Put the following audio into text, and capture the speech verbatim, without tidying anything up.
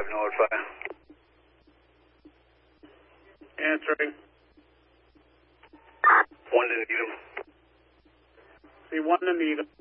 five, notify. Answering. One to Needham. See one to Needham.